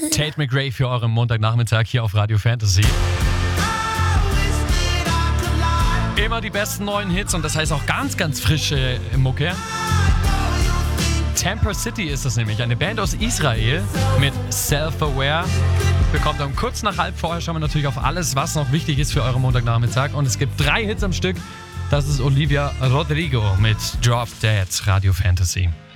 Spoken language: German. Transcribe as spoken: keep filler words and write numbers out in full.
Tate McRae für euren Montagnachmittag hier auf Radio Fantasy. Immer die besten neuen Hits und das heißt auch ganz, ganz frische Mucke. Temper City ist das nämlich, eine Band aus Israel mit Self-Aware. Bekommt dann kurz nach halb. Vorher schauen wir natürlich auf alles, was noch wichtig ist für euren Montagnachmittag. Und es gibt drei Hits am Stück. Das ist Olivia Rodrigo mit Drop Dead, Radio Fantasy.